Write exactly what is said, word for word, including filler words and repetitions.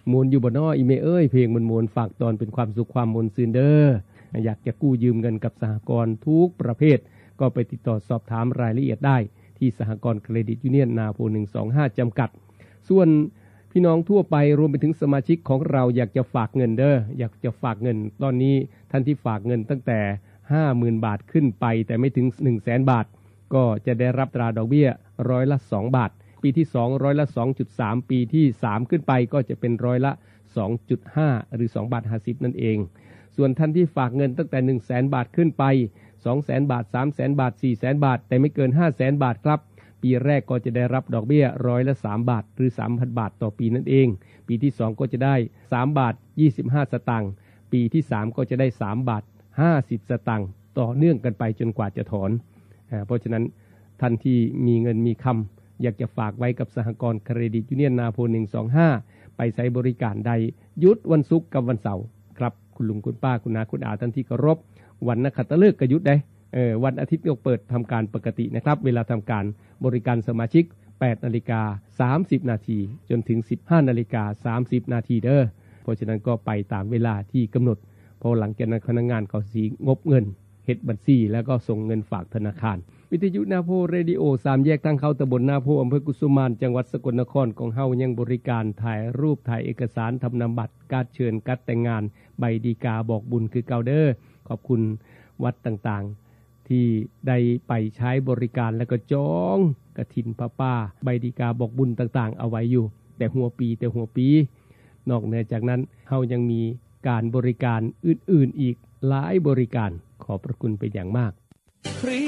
มวนอยู่บ่น้ออีเมเอ้ยเพลงมันมวนฝากตอนเป็นความสุขความมนต์ซื่นเด้ออยากจะกู้ยืมเงินกับสหกรณ์ทุกประเภทก็ไปติดต่อสอบถามรายละเอียดได้ที่สหกรณ์เครดิตยูเนียนนาโพหนึ่งสองห้าจำกัดส่วนพี่น้องทั่วไปรวมไปถึงสมาชิกของเราอยากจะฝากเงินเด้ออยากจะฝากเงินตอนนี้ท่านที่ฝากเงินตั้งแต่ ห้าหมื่น บาทขึ้นไปแต่ไม่ถึง หนึ่งแสน บาทก็จะได้รับตราดอกเบี้ยร้อยละสองบาทปีที่สองร้อยละ สองจุดสาม ปีที่สามขึ้นไปก็จะเป็นร้อยละ สองจุดห้า หรือสองบาทห้าสิบนั่นเองส่วนท่านที่ฝากเงินตั้งแต่ หนึ่งแสน บาทขึ้นไป สองแสน บาท สามแสน บาท สี่แสน บาทแต่ไม่เกิน ห้าแสน บาทครับปีแรกก็จะได้รับดอกเบี้ยร้อยละสามบาทหรือ สามพัน บาทต่อปีนั่นเองปีที่สองก็จะได้สามบาทยี่สิบห้าสตางค์ปีที่สามก็จะได้สามบาทห้าสิบสตางค์ต่อเนื่องกันไปจนกว่าจะถอนอ่าเพราะฉะนั้นท่านที่มีเงินมีคำอยากจะฝากไว้กับสหกรณ์เครดิตยูเนียนนาโพหนึ่งสองห้าไปใช้บริการใดหยุดวันศุกร์กับวันเสาร์ครับคุณลุงคุณป้าคุณนาคุณอาท่านที่เคารพวันนักขัตฤกษ์ก็หยุดได้เออวันอาทิตย์ก็เปิดทำการปกตินะครับเวลาทำการบริการสมาชิก แปดนาฬิกาสามสิบนาทีจนถึง สิบห้านาฬิกาสามสิบนาทีเด้อเพราะฉะนั้นก็ไปตามเวลาที่กำหนดพอหลังจากนั้นพนักงานเขาสิงบเงินเฮ็ดบัญชีแล้วก็ส่งเงินฝากธนาคารวิทยุนาโพเรดิโอสามแยกทางเข้าตำบลนาโพอำเภอกุสุมานจังหวัดสกลนครของเฮายังบริการถ่ายรูปถ่ายเอกสารทำนามบัตรการเชิญการแต่งงานใบดีกาบอกบุญคือเก่าเด้อขอบคุณวัดต่างๆที่ได้ไปใช้บริการแล้วก็จองกฐินพระป่าใบดีกาบอกบุญต่างๆเอาไว้อยู่แต่หัวปีแต่หัวปีนอกเหนือจากนั้นเฮายังมีการบริการอื่นๆอีกหลายบริการขอบพระคุณเป็นอย่างมาก